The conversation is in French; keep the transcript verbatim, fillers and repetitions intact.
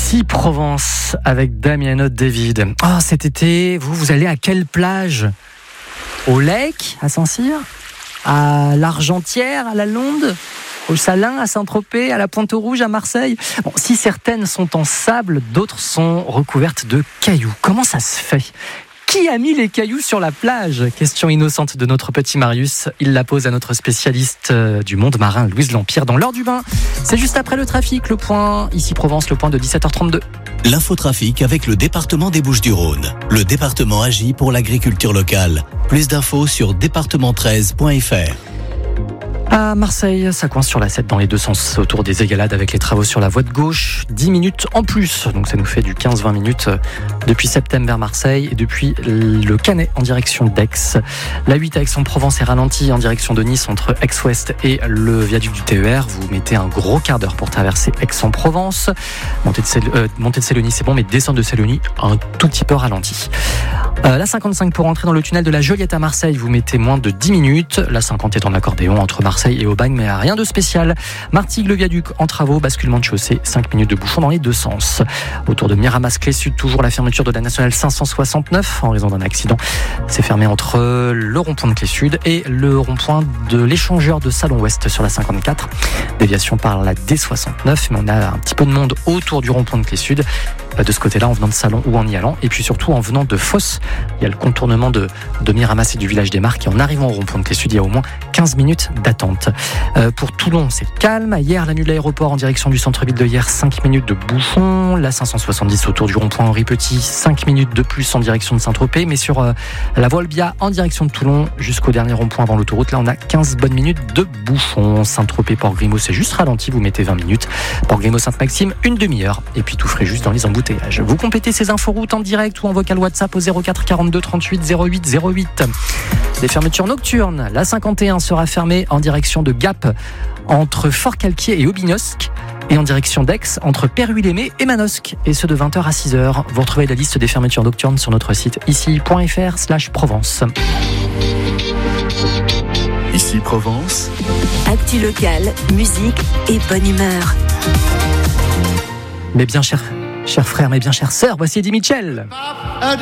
Ici Provence avec Damiano David. Ah, oh, cet été, vous, vous allez à quelle plage ? Au Lec, à Saint-Cyr ? À l'Argentière, à la Londe ? Au Salin, à Saint-Tropez, à la Pointe-Rouge, à Marseille ? Bon, si certaines sont en sable, d'autres sont recouvertes de cailloux. Comment ça se fait ? Qui a mis les cailloux sur la plage ? Question innocente de notre petit Marius. Il la pose à notre spécialiste du monde marin, Louise Lampire, dans l'heure du bain. C'est juste après le trafic, le point. Ici Provence, le point de dix-sept heures trente-deux. L'infotrafic avec le département des Bouches-du-Rhône. Le département agit pour l'agriculture locale. Plus d'infos sur département treize point f r. À Marseille, ça coince sur la sept dans les deux sens autour des Égalades avec les travaux sur la voie de gauche. dix minutes en plus, donc ça nous fait du quinze à vingt minutes depuis Septem vers Marseille et depuis le Canet en direction d'Aix. La huit à Aix-en-Provence est ralentie en direction de Nice entre Aix-Ouest et le viaduc du T E R. Vous mettez un gros quart d'heure pour traverser Aix-en-Provence. Montée de, Cél- euh, montée de Sélonie, c'est bon, mais descente de Sélonie, un tout petit peu ralenti. Euh, la cinquante-cinq pour entrer dans le tunnel de la Joliette à Marseille, vous mettez moins de dix minutes. La cinquante est en accordéon entre Marseille et Aubagne, mais rien de spécial. Martigues, le viaduc en travaux, basculement de chaussée, cinq minutes de bouchon dans les deux sens. Autour de Miramas, Clé Sud, toujours la fermeture de la nationale cinq cent soixante-neuf en raison d'un accident. C'est fermé entre le rond-point de Clé Sud et le rond-point de l'échangeur de Salon Ouest sur la cinquante-quatre. Déviation par la D soixante-neuf, mais on a un petit peu de monde autour du rond-point de Clé Sud. De ce côté-là, en venant de Salon ou en y allant, et puis surtout en venant de Fosse. Il y a le contournement de, de Miramas et du village des Marques, et en arrivant au rond-point de Clé Sud, il y a au moins quinze minutes d'attente. Euh, pour Toulon, c'est calme. Hier, la nuit de l'aéroport en direction du centre-ville de hier, cinq minutes de bouchon. La cinq cent soixante-dix autour du rond-point Henri Petit, cinq minutes de plus en direction de Saint-Tropez. Mais sur euh, la voie Olbia, en direction de Toulon, jusqu'au dernier rond-point avant l'autoroute, là, on a quinze bonnes minutes de bouchon. Saint-Tropez, Port-Grimaud, c'est juste ralenti, vous mettez vingt minutes. Port-Grimaud, Sainte-Maxime, une demi-heure. Et puis tout frais juste dans les embouteillages. Vous complétez ces inforoutes en direct ou en vocal WhatsApp au zéro quatre quarante-deux trente-huit zéro huit zéro huit. Des fermetures nocturnes. La cinquante et un sera fermée en direction de Gap entre Fort-Calquier et Aubignosc et en direction d'Aix entre Père-Huil-Aimé et Manosque. Et ce de vingt heures à six heures. Vous retrouvez la liste des fermetures nocturnes sur notre site ici.fr slash Provence. Ici Provence. Actu locale, musique et bonne humeur. Mais bien cher, chers frères, mais bien chères sœurs, voici Eddie Mitchell.